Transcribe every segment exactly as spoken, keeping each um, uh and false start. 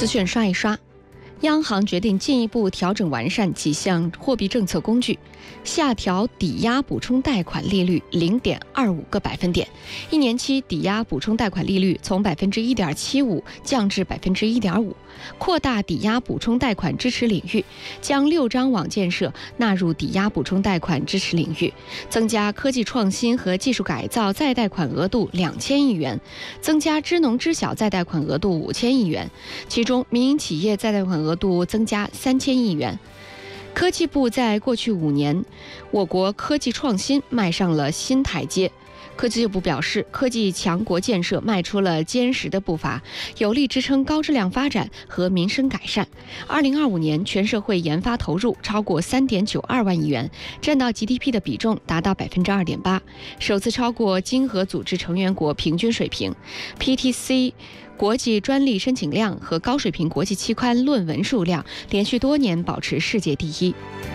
资讯刷一刷。央行决定进一步调整完善几项货币政策工具，下调抵押补充贷款利率零点二五个百分点，一年期抵押补充贷款利率从百分之一点七五降至百分之一点五，扩大抵押补充贷款支持领域，将六张网建设纳入抵押补充贷款支持领域，增加科技创新和技术改造再贷款额度两千亿元，增加支农支小再贷款额度五千亿元，其中民营企业再贷款额度增加三千亿元。科技部在过去五年，我国科技创新迈上了新台阶。科技部表示，科技强国建设迈出了坚实的步伐，有力支撑高质量发展和民生改善。二零二五年全社会研发投入超过三点九二万亿元，占到 G D P 的比重达到百分之二点八，首次超过经合组织成员国平均水平。P T C 国际专利申请量和高水平国际期刊论文数量连续多年保持世界第一。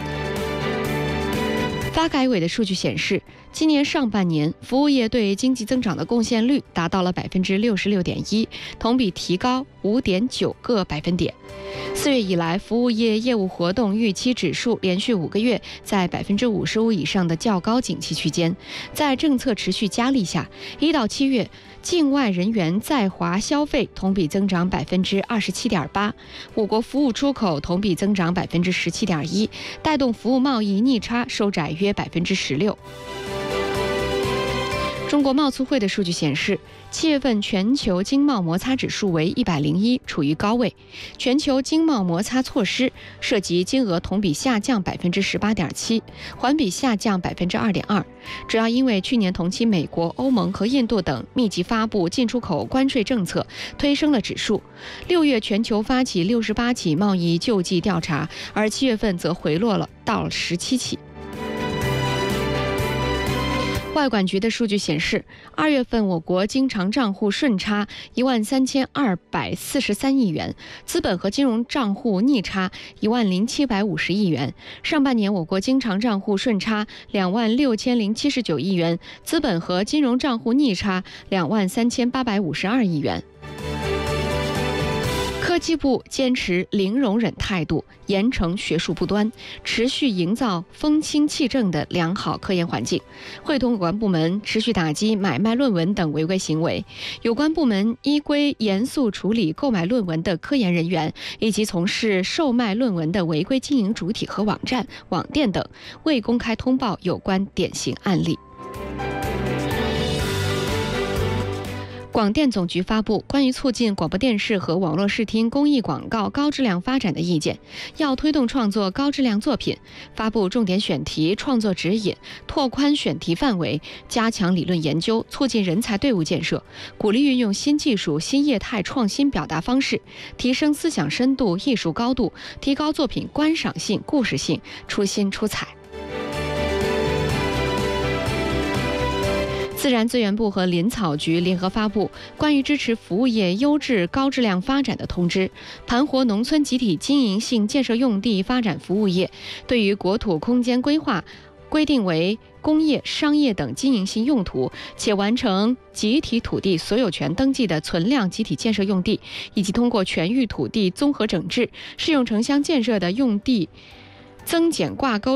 发改委的数据显示，今年上半年服务业对经济增长的贡献率达到了百分之六十六点一，同比提高五点九个百分点。四月以来，服务业业务活动预期指数连续五个月在百分之五十五以上的较高景气区间。在政策持续加力下，一到七月境外人员在华消费同比增长百分之二十七点八，我国服务出口同比增长百分之十七点一，带动服务贸易逆差收窄约百分之十六。中国贸促会的数据显示，七月份全球经贸摩擦指数为一百零一，处于高位。全球经贸摩擦措施涉及金额同比下降百分之十八点七，环比下降百分之二点二，主要因为去年同期美国、欧盟和印度等密集发布进出口关税政策，推升了指数。六月全球发起六十八起贸易救济调查，而七月份则回落了到了十七起。外管局的数据显示，二月份我国经常账户顺差一万三千二百四十三亿元，资本和金融账户逆差一万零七百五十亿元。上半年我国经常账户顺差两万六千零七十九亿元，资本和金融账户逆差两万三千八百五十二亿元。科技部坚持零容忍态度，严惩学术不端，持续营造风清气正的良好科研环境，会同有关部门持续打击买卖论文等违规行为。有关部门依规严肃处理购买论文的科研人员以及从事售卖论文的违规经营主体和网站、网店等，未公开通报有关典型案例。广电总局发布关于促进广播电视和网络视听公益广告高质量发展的意见，要推动创作高质量作品，发布重点选题创作指引，拓宽选题范围，加强理论研究，促进人才队伍建设，鼓励运用新技术、新业态创新表达方式，提升思想深度、艺术高度，提高作品观赏性、故事性，出新出彩。自然资源部和林草局联合发布关于支持服务业优质高质量发展的通知，盘活农村集体经营性建设用地发展服务业对于国土空间规划规定为工业、商业等经营性用途，且完成集体土地所有权登记的存量集体建设用地，以及通过全域土地综合整治、适用城乡建设的用地增减挂钩